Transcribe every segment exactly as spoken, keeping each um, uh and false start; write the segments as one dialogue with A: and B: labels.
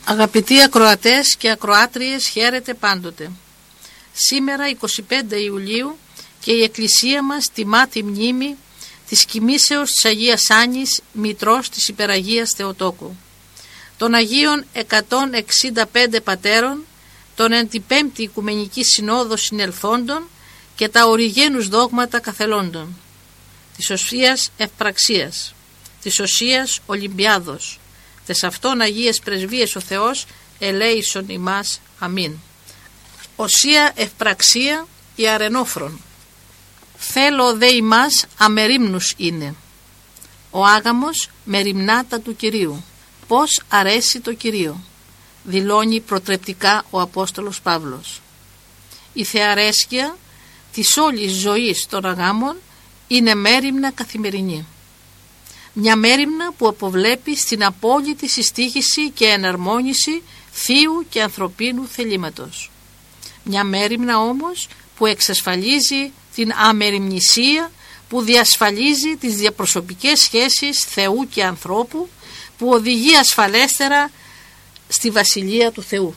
A: Αγαπητοί ακροατές και ακροάτριες, χαίρετε πάντοτε. Σήμερα εικοστή πέμπτη Ιουλίου και η Εκκλησία μας τιμά τη μνήμη της κοιμήσεως της Αγίας Άννης, μητρός της Υπεραγίας Θεοτόκου, των Αγίων εκατόν εξήντα πέντε πατέρων, των εν τη πέμπτη Οικουμενική Συνόδο συνελθόντων και τα οριγένους δόγματα καθελόντων, της Οσίας Ευπραξίας, της Οσίας Ολυμπιάδος, τες αυτών Αγίες Πρεσβείες ο Θεός ελέησον ημάς. Αμήν. Οσία Ευπραξία η αρενόφρον. Θέλω δε ημάς αμερίμνους είναι. Ο άγαμος μεριμνάτα του Κυρίου. Πώς αρέσει το Κυρίο, δηλώνει προτρεπτικά ο Απόστολος Παύλος. Η θεαρέσκεια της όλης ζωής των αγάμων είναι μέριμνα καθημερινή. Μια μέριμνα που αποβλέπει στην απόλυτη συστήχηση και εναρμόνιση θείου και ανθρωπίνου θελήματος. Μια μέριμνα όμως που εξασφαλίζει την αμεριμνησία, που διασφαλίζει τις διαπροσωπικές σχέσεις Θεού και ανθρώπου, που οδηγεί ασφαλέστερα στη Βασιλεία του Θεού.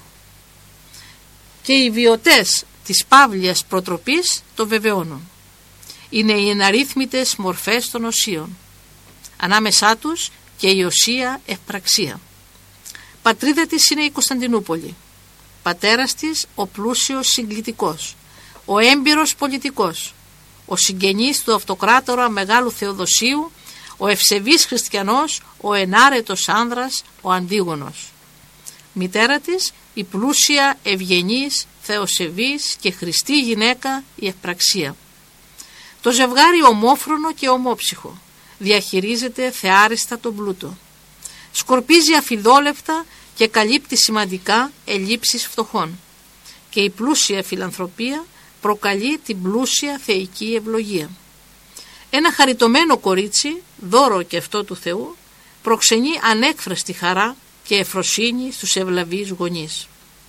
A: Και οι βιωτές της παύλιας προτροπής το βεβαιώνουν. Είναι οι εναρίθμητες μορφές των οσίων. Ανάμεσά τους και η Οσία Ευπραξία. Πατρίδα της είναι η Κωνσταντινούπολη. Πατέρας της ο πλούσιος συγκλητικός, ο έμπειρος πολιτικός, ο συγγενής του αυτοκράτορα Μεγάλου Θεοδοσίου, ο ευσεβής χριστιανός, ο ενάρετος άνδρας, ο Αντίγονος. Μητέρα της η πλούσια, ευγενής, θεοσεβής και χρηστή γυναίκα η Ευπραξία. Το ζευγάρι ομόφρονο και ομόψυχο διαχειρίζεται θεάριστα τον πλούτο. Σκορπίζει αφιδόλευτα και καλύπτει σημαντικά ελλείψεις φτωχών. Και η πλούσια φιλανθρωπία προκαλεί την πλούσια θεϊκή ευλογία. Ένα χαριτωμένο κορίτσι, δώρο και αυτό του Θεού, προξενεί ανέκφραστη χαρά και ευφροσύνη στους ευλαβείς γονείς.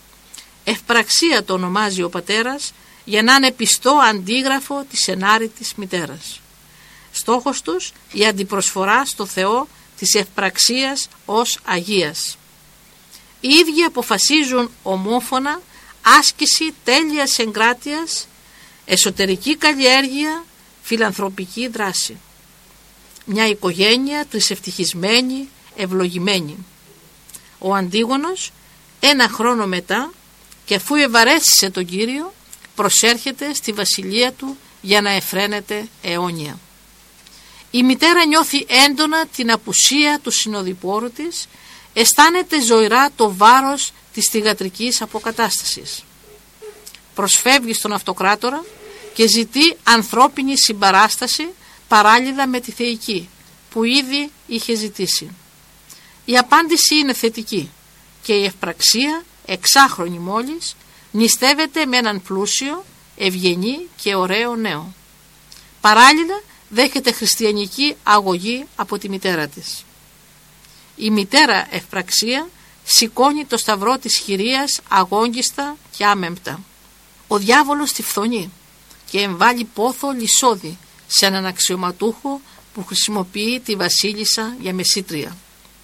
A: Ευπραξία το ονομάζει ο πατέρας για να είναι πιστό αντίγραφο της ενάρετης μητέρας. Στόχος τους η αντιπροσφορά στο Θεό της ευπραξίας ως Αγίας. Οι ίδιοι αποφασίζουν ομόφωνα άσκηση τέλειας εγκράτειας, εσωτερική καλλιέργεια, φιλανθρωπική δράση. Μια οικογένεια τρισευτυχισμένη, ευλογημένη. Ο Αντίγονος ένα χρόνο μετά, και αφού ευαρέστησε τον Κύριο, προσέρχεται στη βασιλεία του για να εφραίνεται αιώνια. Η μητέρα νιώθει έντονα την απουσία του συνοδοιπόρου της, αισθάνεται ζωηρά το βάρος της θυγατρικής αποκατάστασης. Προσφεύγει στον αυτοκράτορα και ζητεί ανθρώπινη συμπαράσταση παράλληλα με τη θεϊκή που ήδη είχε ζητήσει. Η απάντηση είναι θετική και η Ευπραξία, εξάχρονη μόλις, νηστεύεται με έναν πλούσιο, ευγενή και ωραίο νέο. Παράλληλα δέχεται χριστιανική αγωγή από τη μητέρα της. Η μητέρα Ευπραξία σηκώνει το σταυρό της χειρίας αγόγγιστα και άμεμπτα. Ο διάβολος τη φθονεί και εμβάλλει πόθο λυσόδι σε έναν αξιωματούχο που χρησιμοποιεί τη βασίλισσα για μεσήτρια.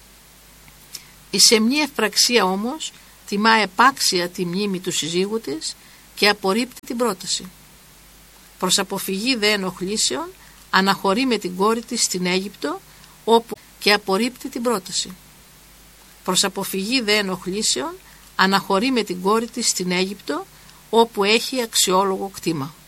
A: Η σεμνή Ευπραξία όμως τιμά επάξια τη μνήμη του συζύγου της και απορρίπτει την πρόταση. Προς αποφυγή δε ενοχλήσεων αναχωρεί με την κόρη της στην Αίγυπτο, όπου και απορρίπτει την πρόταση. Προς αποφυγή δε ενοχλήσεων αναχωρεί με την κόρη της στην Αίγυπτο, όπου έχει αξιόλογο κτήμα.